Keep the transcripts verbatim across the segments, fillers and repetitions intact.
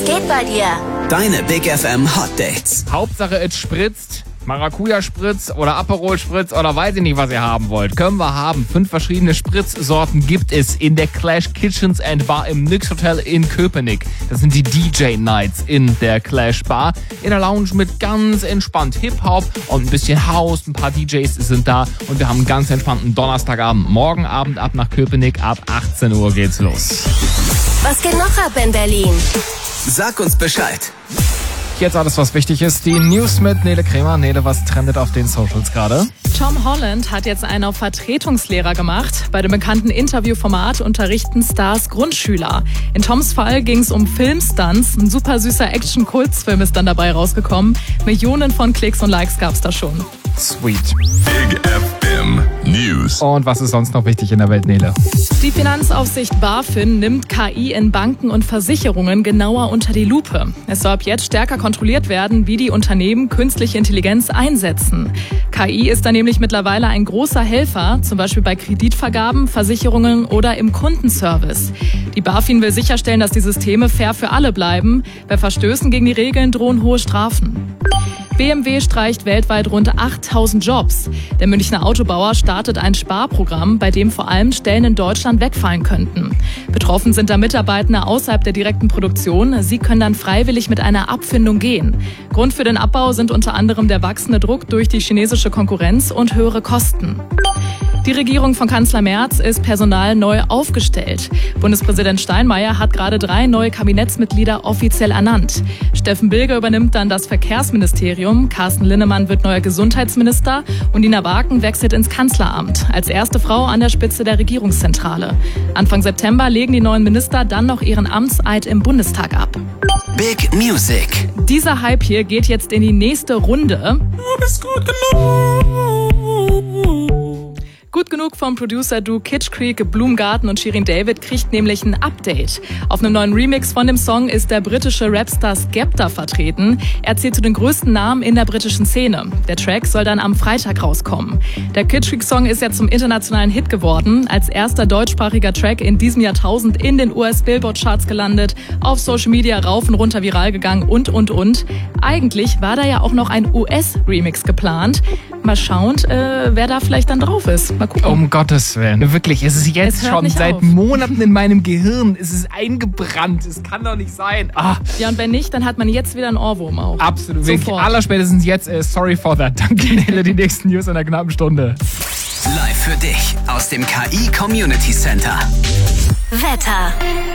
geht bei dir? Deine Big F M Hot Dates. Hauptsache es spritzt. Maracuja-Spritz oder Aperol-Spritz oder weiß ich nicht, was ihr haben wollt. Können wir haben. Fünf verschiedene Spritzsorten gibt es in der Clash Kitchens and Bar im Nyx Hotel in Köpenick. Das sind die D J-Nights in der Clash Bar. In der Lounge mit ganz entspannt Hip-Hop und ein bisschen House. Ein paar D Js sind da und wir haben einen ganz entspannten Donnerstagabend. Morgen Abend ab nach Köpenick. Ab achtzehn Uhr geht's los. Was geht noch ab in Berlin? Sag uns Bescheid. Jetzt alles, was wichtig ist. Die News mit Nele Kremer. Nele, was trendet auf den Socials gerade? Tom Holland hat jetzt einen auf Vertretungslehrer gemacht. Bei dem bekannten Interviewformat unterrichten Stars Grundschüler. In Toms Fall ging es um Filmstunts. Ein super süßer Action-Kurzfilm ist dann dabei rausgekommen. Millionen von Klicks und Likes gab's da schon. Sweet. Big F M News. Und was ist sonst noch wichtig in der Welt, Nele? Die Finanzaufsicht BaFin nimmt K I in Banken und Versicherungen genauer unter die Lupe. Es soll ab jetzt stärker kontrolliert werden, wie die Unternehmen künstliche Intelligenz einsetzen. K I ist da nämlich mittlerweile ein großer Helfer, zum Beispiel bei Kreditvergaben, Versicherungen oder im Kundenservice. Die BaFin will sicherstellen, dass die Systeme fair für alle bleiben. Bei Verstößen gegen die Regeln drohen hohe Strafen. B M W streicht weltweit rund achttausend Jobs. Der Münchner Autobauer startet ein Sparprogramm, bei dem vor allem Stellen in Deutschland wegfallen könnten. Betroffen sind da Mitarbeitende außerhalb der direkten Produktion. Sie können dann freiwillig mit einer Abfindung gehen. Grund für den Abbau sind unter anderem der wachsende Druck durch die chinesische Konkurrenz und höhere Kosten. Die Regierung von Kanzler Merz ist personal neu aufgestellt. Bundespräsident Steinmeier hat gerade drei neue Kabinettsmitglieder offiziell ernannt. Steffen Bilger übernimmt dann das Verkehrsministerium, Carsten Linnemann wird neuer Gesundheitsminister und Nina Waken wechselt ins Kanzleramt, als erste Frau an der Spitze der Regierungszentrale. Anfang September legen die neuen Minister dann noch ihren Amtseid im Bundestag ab. Big Music. Dieser Hype hier geht jetzt in die nächste Runde. Du bist gut genug. Gut genug vom Producer-Duo Kitsch Creek, Bloomgarden und Shirin David kriegt nämlich ein Update. Auf einem neuen Remix von dem Song ist der britische Rapstar Skepta vertreten. Er zählt zu den größten Namen in der britischen Szene. Der Track soll dann am Freitag rauskommen. Der Kitsch Creek-Song ist ja zum internationalen Hit geworden. Als erster deutschsprachiger Track in diesem Jahrtausend in den U S-Billboard-Charts gelandet, auf Social Media rauf und runter viral gegangen und, und, und. Eigentlich war da ja auch noch ein U S-Remix geplant. Mal schauen, äh, wer da vielleicht dann drauf ist. Mal gucken. Um Gottes Willen. Wirklich, es ist jetzt Es hört schon nicht seit auf. Monaten in meinem Gehirn. Es ist eingebrannt. Es kann doch nicht sein. Ah, Ja, und wenn nicht, dann hat man jetzt wieder einen Ohrwurm auch. absolut. Wirklich, Sofort. allerspätestens jetzt. Äh, sorry for that. Danke, Nele. Die nächsten News in einer knappen Stunde. Live für dich aus dem K I Community Center. Wetter.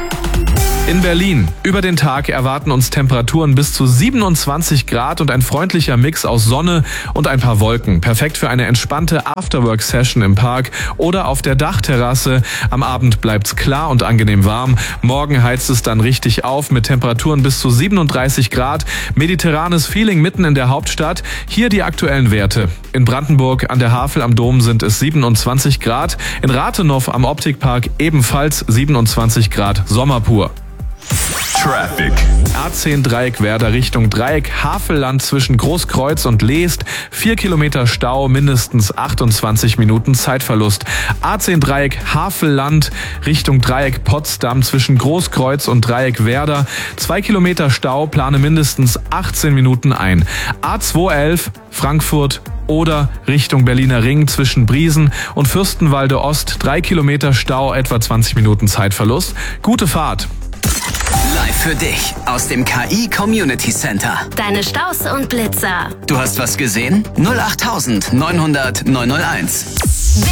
In Berlin. Über den Tag erwarten uns Temperaturen bis zu siebenundzwanzig Grad und ein freundlicher Mix aus Sonne und ein paar Wolken. Perfekt für eine entspannte Afterwork-Session im Park oder auf der Dachterrasse. Am Abend bleibt's klar und angenehm warm. Morgen heizt es dann richtig auf mit Temperaturen bis zu siebenunddreißig Grad. Mediterranes Feeling mitten in der Hauptstadt. Hier die aktuellen Werte. In Brandenburg an der Havel am Dom sind es siebenundzwanzig Grad. In Rathenow am Optikpark ebenfalls siebenundzwanzig Grad. Sommer pur. Traffic. A zehn Dreieck Werder Richtung Dreieck, Havelland zwischen Großkreuz und Leest, vier Kilometer Stau, mindestens achtundzwanzig Minuten Zeitverlust. A zehn Dreieck Havelland Richtung Dreieck Potsdam zwischen Großkreuz und Dreieck Werder, zwei Kilometer Stau, plane mindestens achtzehn Minuten ein. A zweihundertelf Frankfurt oder Richtung Berliner Ring zwischen Briesen und Fürstenwalde Ost, drei Kilometer Stau, etwa zwanzig Minuten Zeitverlust. Gute Fahrt. Live für dich aus dem K I Community Center. Deine Staus und Blitzer. Du hast was gesehen? null acht neunhundert neunhunderт neunhunderteins.